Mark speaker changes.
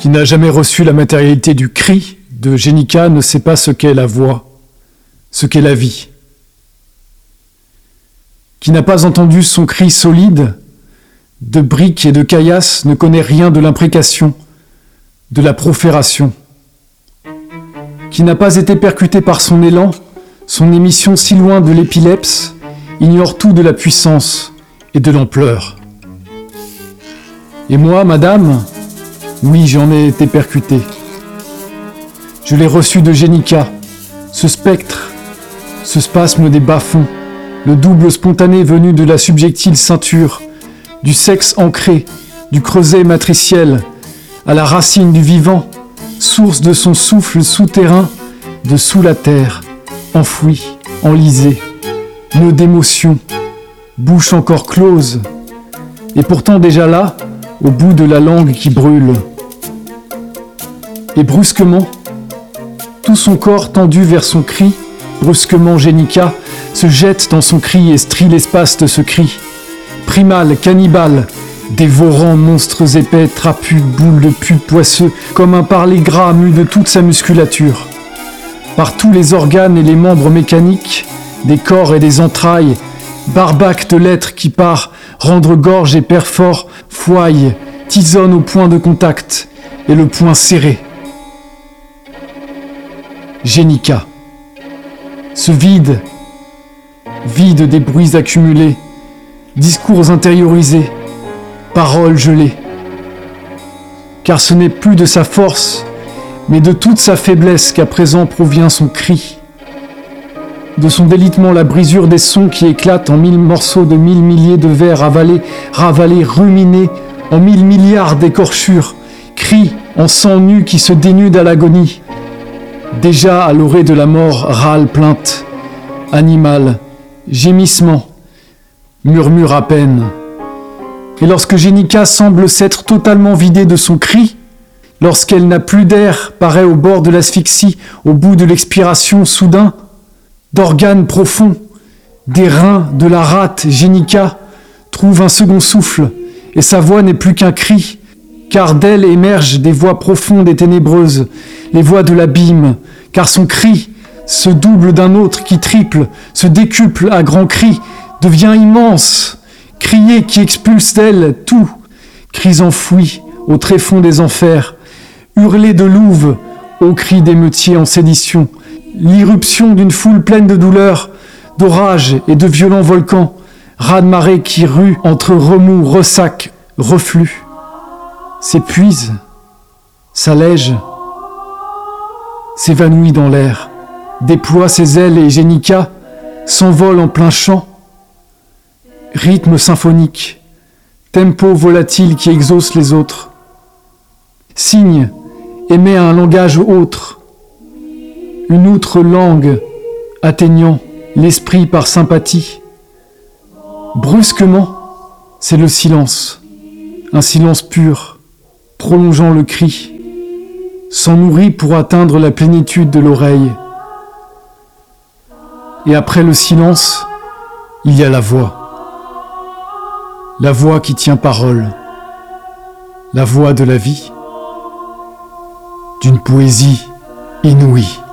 Speaker 1: qui n'a jamais reçu la matérialité du cri de Jenica ne sait pas ce qu'est la voix, ce qu'est la vie. Qui n'a pas entendu son cri solide, de briques et de caillasses, ne connaît rien de l'imprécation, de la profération. Qui n'a pas été percuté par son élan, son émission si loin de l'épilepse, ignore tout de la puissance et de l'ampleur. Et moi, madame, oui, j'en ai été percuté. Je l'ai reçu de Jenica, ce spectre, ce spasme des bas-fonds, le double spontané venu de la subjectile ceinture, du sexe ancré, du creuset matriciel, à la racine du vivant, source de son souffle souterrain, de sous la terre, enfoui, enlisé, nœud d'émotion, bouche encore close, et pourtant déjà là, au bout de la langue qui brûle. Et brusquement, tout son corps tendu vers son cri, brusquement Jenica se jette dans son cri et strie l'espace de ce cri. Primal, cannibale, dévorant monstres épais, trapus, boules de pus poisseux, comme un parler gras mu de toute sa musculature. Par tous les organes et les membres mécaniques, des corps et des entrailles, barbaque de l'être qui part, rendre gorge et perfore, fouaille, tisonne au point de contact, et le poing serré. Jenica. Ce vide, vide des bruits accumulés, discours intériorisés, paroles gelées. Car ce n'est plus de sa force, mais de toute sa faiblesse qu'à présent provient son cri. De son délitement la brisure des sons qui éclatent en 1000 morceaux de 1000 milliers de vers avalés, ravalés, ruminés, en 1000 milliards d'écorchures, cris en sang nu qui se dénudent à l'agonie. Déjà à l'orée de la mort, râle, plainte, animal, gémissement, murmure à peine. Et lorsque Jenica semble s'être totalement vidée de son cri, lorsqu'elle n'a plus d'air, paraît au bord de l'asphyxie, au bout de l'expiration soudain, d'organes profonds, des reins, de la rate, Jenica trouve un second souffle, et sa voix n'est plus qu'un cri, car d'elle émergent des voix profondes et ténébreuses, les voix de l'abîme, car son cri se double d'un autre qui triple, se décuple à grands cris, devient immense, crier qui expulse d'elle tout, cris enfouis au tréfonds des enfers, hurler de louve au cri d'émeutiers en sédition, l'irruption d'une foule pleine de douleur, d'orage et de violents volcans, raz-de-marée qui rue entre remous, ressac, reflux, s'épuise, s'allège, s'évanouit dans l'air, déploie ses ailes et Jenica s'envole en plein champ. Rythme symphonique, tempo volatile qui exauce les autres. Signe émet un langage autre, une outre langue atteignant l'esprit par sympathie. Brusquement, c'est le silence, un silence pur, prolongeant le cri, s'en nourrit pour atteindre la plénitude de l'oreille. Et après le silence, il y a la voix qui tient parole, la voix de la vie, d'une poésie inouïe.